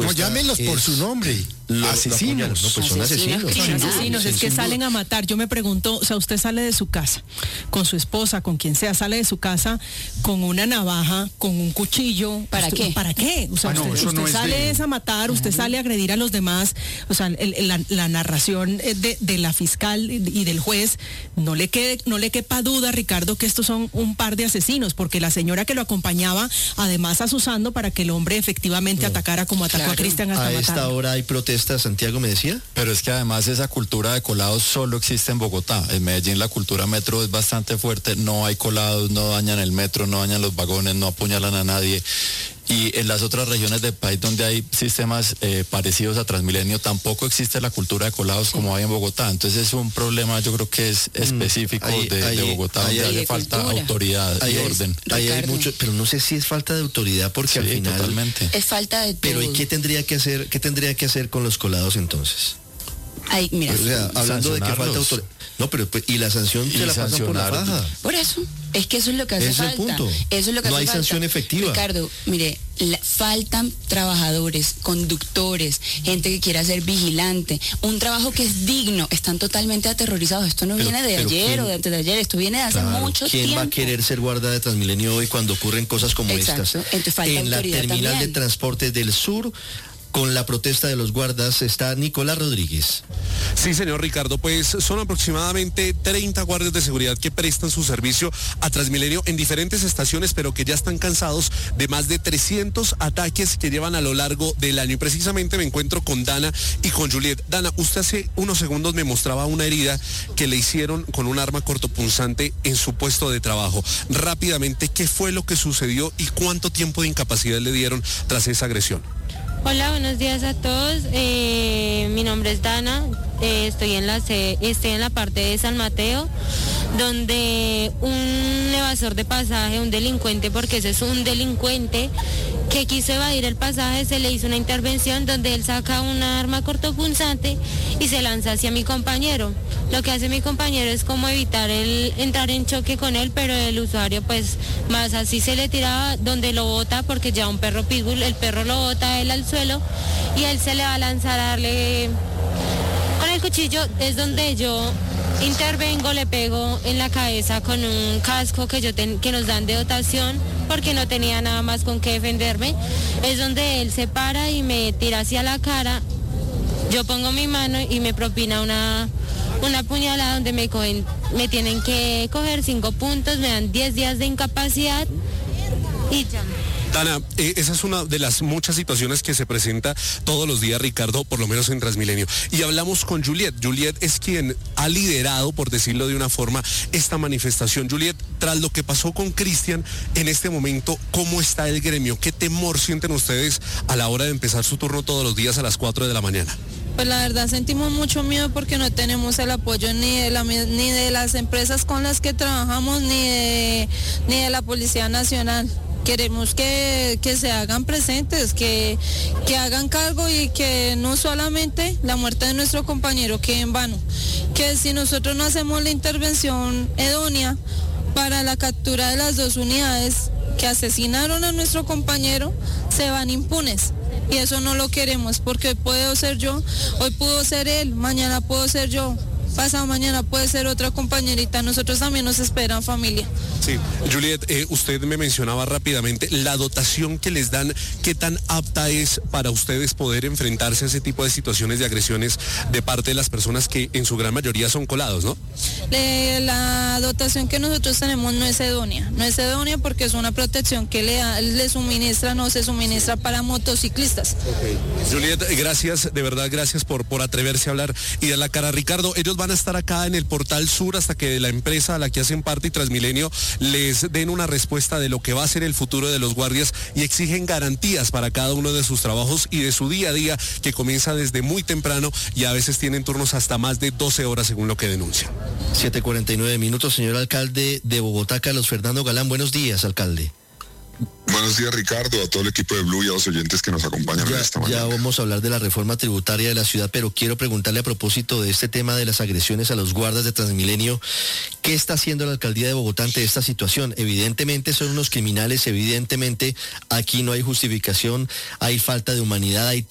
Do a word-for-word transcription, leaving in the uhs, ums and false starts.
respuesta. No, llámenlos por su nombre. Lo, asesinos. Lo no, pues son asesinos. Asesinos, asesinos, es que salen a matar. Yo me pregunto, o sea, usted sale de su casa con su esposa, con quien sea, sale de su casa con una navaja, con un cuchillo. ¿Para usted, qué? ¿Para qué? O sea, Ah, no, usted, eso usted no es sale de... es a matar, usted uh-huh. sale a agredir a los demás. O sea, el, el, la, la narración de, de la fiscal y del juez, no le quede, no le quepa duda, Ricardo, que estos son un par de asesinos, porque la señora que lo acompañaba, además asusando para que el hombre efectivamente no. atacara como atacó claro. a Cristian hasta matarlo. A esta hora hay protestas, Santiago me decía. Pero es que además esa cultura de colados solo existe en Bogotá. En Medellín la cultura metro es bastante fuerte, no hay colados, no dañan el metro, no dañan los vagones, no apuñalan a nadie. Y en las otras regiones del país donde hay sistemas eh, parecidos a Transmilenio tampoco existe la cultura de colados sí. como hay en Bogotá. Entonces es un problema, yo creo que es específico mm, hay, de, hay, de Bogotá, hay, donde hay, hace falta cultura. autoridad hay, y orden. Hay, hay mucho, pero no sé si es falta de autoridad porque sí, al final totalmente. Es falta de todo. Pero ¿y qué tendría que hacer, qué tendría que hacer con los colados entonces? Ay, mira. O sea, hablando de que falta autoridad. No, pero pues, y la sanción se la pasan por la faja. Por eso, es que eso es lo que hace Ese falta. Punto. Eso es lo que no hace hay falta. sanción efectiva. Ricardo, mire, la, faltan trabajadores, conductores, gente que quiera ser vigilante, un trabajo que es digno. Están totalmente aterrorizados. Esto no pero, viene de ayer ¿quién? o de antes de ayer, esto viene de hace claro, mucho ¿quién tiempo. ¿Quién va a querer ser guarda de Transmilenio hoy cuando ocurren cosas como Exacto. estas? Entonces, falta en la terminal también. de transporte del sur, con la protesta de los guardas, está Nicolás Rodríguez. Sí, señor Ricardo, pues son aproximadamente treinta guardias de seguridad que prestan su servicio a Transmilenio en diferentes estaciones, pero que ya están cansados de más de trescientos ataques que llevan a lo largo del año. Y precisamente me encuentro con Dana y con Juliet. Dana, usted hace unos segundos me mostraba una herida que le hicieron con un arma cortopunzante en su puesto de trabajo. Rápidamente, ¿qué fue lo que sucedió y cuánto tiempo de incapacidad le dieron tras esa agresión? Hola, buenos días a todos. Eh, mi nombre es Dana. Eh, estoy en la estoy en la parte de San Mateo, donde un evasor de pasaje, un delincuente, porque ese es un delincuente que quiso evadir el pasaje, se le hizo una intervención donde él saca una arma cortopunzante y se lanza hacia mi compañero. Lo que hace mi compañero es como evitar el entrar en choque con él, pero el usuario pues más así se le tiraba, donde lo bota porque ya un perro pitbull, el perro lo bota a él al suelo y él se le va a lanzar a darle con el cuchillo. Es donde yo intervengo, le pego en la cabeza con un casco que yo ten, que nos dan de dotación porque no tenía nada más con qué defenderme. Es donde él se para y me tira hacia la cara. Yo pongo mi mano y me propina una, una puñalada donde me, cogen, me tienen que coger cinco puntos, me dan diez días de incapacidad y ya. Dana, eh, esa es una de las muchas situaciones que se presenta todos los días, Ricardo, por lo menos en Transmilenio. Y hablamos con Juliet. Juliet es quien ha liderado, por decirlo de una forma, esta manifestación. Juliet, tras lo que pasó con Cristian, en este momento, ¿cómo está el gremio? ¿Qué temor sienten ustedes a la hora de empezar su turno todos los días a las cuatro de la mañana? Pues la verdad sentimos mucho miedo porque no tenemos el apoyo ni de, la, ni de las empresas con las que trabajamos, ni de, ni de la Policía Nacional. Queremos que, que se hagan presentes, que, que hagan cargo y que no solamente la muerte de nuestro compañero quede en vano, que si nosotros no hacemos la intervención idónea para la captura de las dos unidades que asesinaron a nuestro compañero, se van impunes. Y eso no lo queremos porque hoy puedo ser yo, hoy pudo ser él, mañana puedo ser yo. Pasado mañana puede ser otra compañerita, nosotros también nos esperan familia. Sí, Juliet, eh, usted me mencionaba rápidamente la dotación que les dan, ¿qué tan apta es para ustedes poder enfrentarse a ese tipo de situaciones de agresiones de parte de las personas que en su gran mayoría son colados, ¿no? Le, la dotación que nosotros tenemos no es idónea, no es idónea porque es una protección que le, le suministra, no se suministra para motociclistas. Okay. Juliet, gracias, de verdad, gracias por, por atreverse a hablar y dar la cara. Ricardo, ellos van van a estar acá en el Portal Sur hasta que la empresa a la que hacen parte y Transmilenio les den una respuesta de lo que va a ser el futuro de los guardias y exigen garantías para cada uno de sus trabajos y de su día a día que comienza desde muy temprano y a veces tienen turnos hasta más de doce horas según lo que denuncian. siete cuarenta y nueve minutos, señor alcalde de Bogotá, Carlos Fernando Galán. Buenos días, alcalde. Buenos días, Ricardo, a todo el equipo de Blue y a los oyentes que nos acompañan ya, en esta mañana. Ya vamos a hablar de la reforma tributaria de la ciudad, pero quiero preguntarle a propósito de este tema de las agresiones a los guardas de Transmilenio, ¿qué está haciendo la alcaldía de Bogotá ante esta situación? Evidentemente son unos criminales, evidentemente aquí no hay justificación, hay falta de humanidad, hay